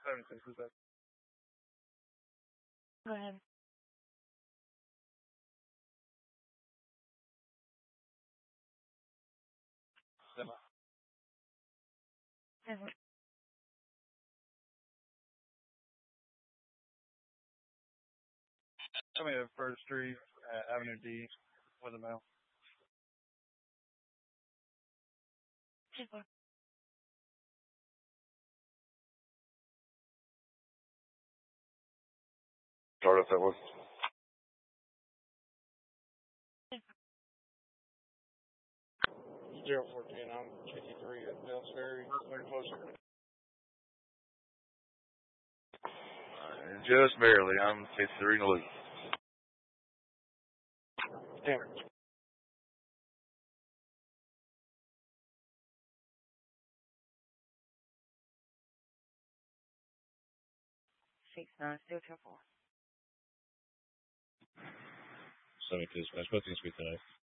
76 is that? Go ahead. Semi. Tell me the first street, Avenue D, with a mail. Super. Start up that one. 014, I'm 53 at Mills Ferry, very closer. Just barely. I'm 53 in the loop. Damn. 69, still 4. 72 dispatch. Both things speak tonight.